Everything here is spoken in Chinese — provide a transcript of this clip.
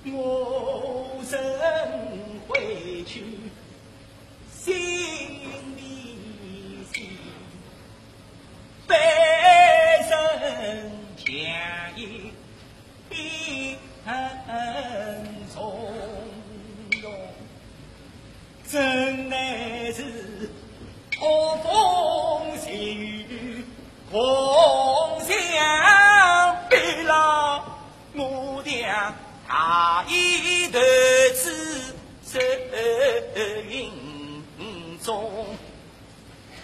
我人回去，心里喜，悲人相依，很从容，真乃是破风细雨。